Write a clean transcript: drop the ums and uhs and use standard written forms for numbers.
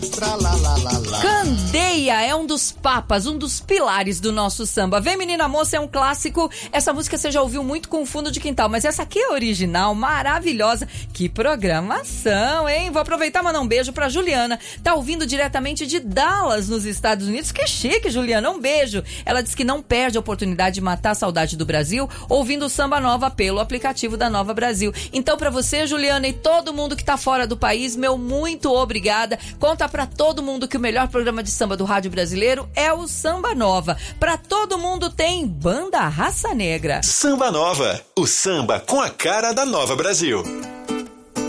Candeia é um dos papas, um dos pilares do nosso samba. Vem Menina Moça é um clássico. Essa música você já ouviu muito com Fundo de Quintal, mas essa aqui é original, maravilhosa. Que programação, hein? Vou aproveitar e mandar um beijo pra Juliana. Tá ouvindo diretamente de Dallas, nos Estados Unidos. Que chique, Juliana. Um beijo. Ela diz que não perde a oportunidade de matar a saudade do Brasil ouvindo o Samba Nova pelo aplicativo da Nova Brasil. Então, pra você, Juliana, e todo mundo que tá fora do país, meu muito obrigada. Conta pra todo mundo que o melhor programa de samba do rádio brasileiro é o Samba Nova. Pra todo mundo tem Banda Raça Negra. Samba Nova, o samba com a cara da Nova Brasil.